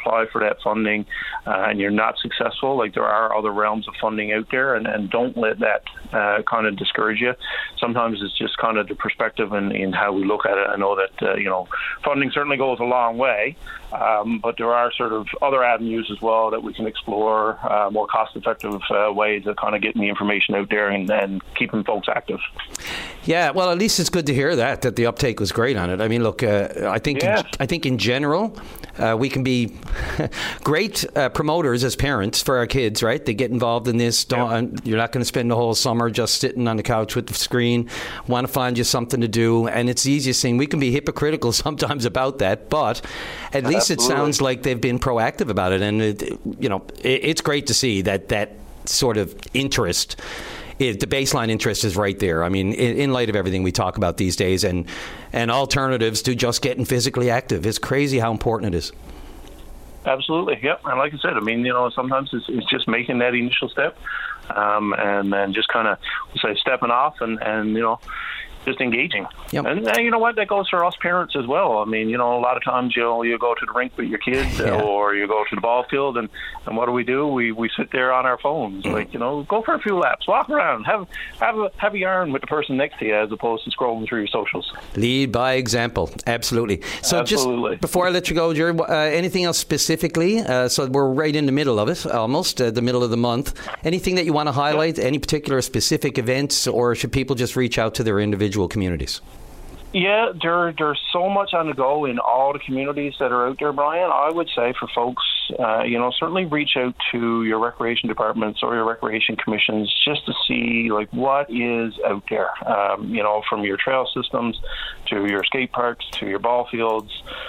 apply for that funding and you're not successful, like there are other realms of funding out there, and don't let that kind of discourage you. Sometimes it's just kind of the perspective in how we look at it. I know that, funding certainly goes a long way, but there are sort of other avenues as well that we can explore, more cost-effective ways of kind of getting the information out there and keeping folks active. Yeah, well, at least it's good to hear that the uptake was great on it. I mean, look, I think in general, we can be great promoters as parents for our kids, right? They get involved in this. You're not going to spend the whole summer just sitting on the couch with the screen. Want to find you something to do, and it's the easiest thing. We can be hypocritical sometimes about that, but at least it sounds like they've been proactive about it, and it's great to see that sort of interest. The baseline interest is right there. I mean, in light of everything we talk about these days and alternatives to just getting physically active, it's crazy how important it is. Absolutely, yep. And like I said, I mean, sometimes it's just making that initial step, and then just kind of stepping off and just engaging. Yep. And you know what? That goes for us parents as well. I mean, a lot of times you go to the rink with your kids or you go to the ball field and what do? We sit there on our phones. Like, go for a few laps, walk around, have a yarn with the person next to you as opposed to scrolling through your socials. Lead by example. Absolutely. So just before I let you go, Jerry, anything else specifically? So we're right in the middle of it, almost, the middle of the month. Anything that you want to highlight? Any particular specific events, or should people just reach out to their individual communities? Yeah, there's so much on the go in all the communities that are out there, Brian. I would say for folks, certainly reach out to your recreation departments or your recreation commissions just to see what is out there. From your trail systems to your skate parks to your ball fields,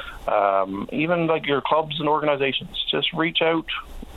even your clubs and organizations. Just reach out.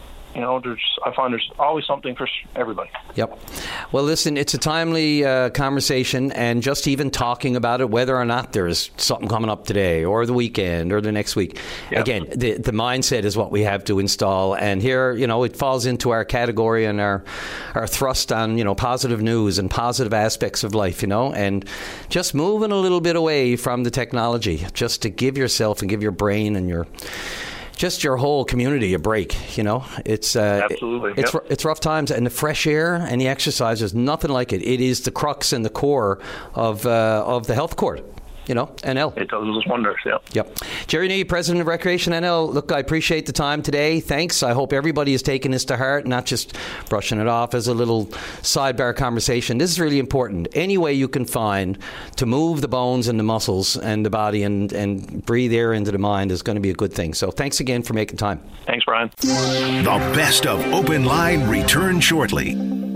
I find there's always something for everybody. Yep. Well, listen, it's a timely conversation, and just even talking about it, whether or not there's something coming up today or the weekend or the next week. Yep. Again, the mindset is what we have to install, and here, it falls into our category and our thrust on, positive news and positive aspects of life, and just moving a little bit away from the technology, just to give yourself and give your brain and your whole community a break. It's absolutely it's rough times, and the fresh air and the exercise, there's nothing like it. It is the crux and the core of the health court. NL. It does wonders, yeah. Yep. Jerry Nugent, President of Recreation NL. Look, I appreciate the time today. Thanks. I hope everybody is taking this to heart, not just brushing it off as a little sidebar conversation. This is really important. Any way you can find to move the bones and the muscles and the body and breathe air into the mind is going to be a good thing. So thanks again for making time. Thanks, Brian. The best of Open Line returns shortly.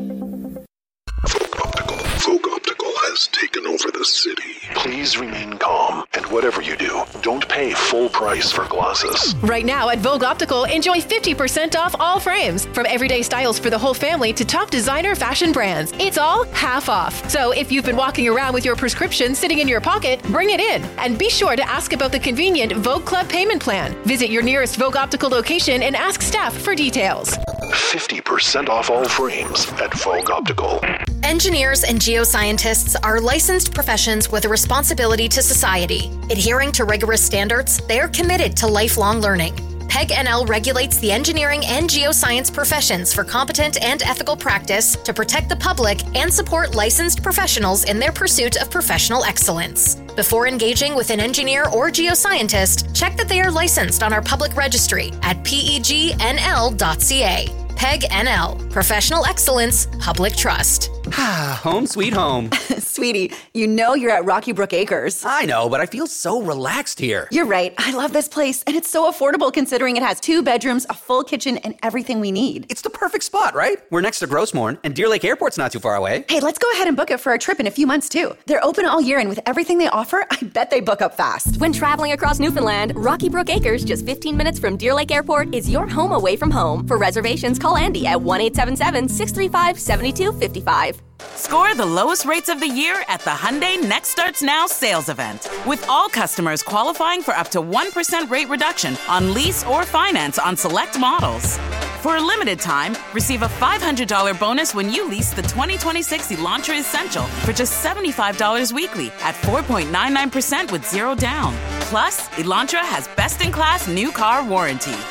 Vogue Optical has taken over the city. Please remain calm, and whatever you do, don't pay full price for glasses. Right now at Vogue Optical, enjoy 50% off all frames. From everyday styles for the whole family to top designer fashion brands, it's all half off. So if you've been walking around with your prescription sitting in your pocket, bring it in. And be sure to ask about the convenient Vogue Club payment plan. Visit your nearest Vogue Optical location and ask staff for details. 50% off all frames at Vogue Optical. Engineers and geoscientists are licensed professions with a responsibility to society. Adhering to rigorous standards, they are committed to lifelong learning. PEG NL regulates the engineering and geoscience professions for competent and ethical practice to protect the public and support licensed professionals in their pursuit of professional excellence. Before engaging with an engineer or geoscientist, check that they are licensed on our public registry at pegnl.ca. PEG NL. Professional excellence, public trust. Home sweet home. Sweetie, you're at Rocky Brook Acres. I know, but I feel so relaxed here. You're right. I love this place, and it's so affordable considering it has 2 bedrooms, a full kitchen, and everything we need. It's the perfect spot, right? We're next to Grossmorn, and Deer Lake Airport's not too far away. Hey, let's go ahead and book it for our trip in a few months, too. They're open all year, and with everything they offer, I bet they book up fast. When traveling across Newfoundland, Rocky Brook Acres, just 15 minutes from Deer Lake Airport, is your home away from home. For reservations, call Andy at 1-877-635-7255. Score the lowest rates of the year at the Hyundai Next Starts Now sales event. With all customers qualifying for up to 1% rate reduction on lease or finance on select models. For a limited time, receive a $500 bonus when you lease the 2026 Elantra Essential for just $75 weekly at 4.99% with 0 down. Plus, Elantra has best-in-class new car warranty.